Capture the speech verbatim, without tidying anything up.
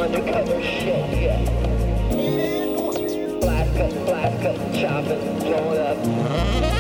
undercover shit, yeah. Blast cut, blast cut, chopping, blowing up.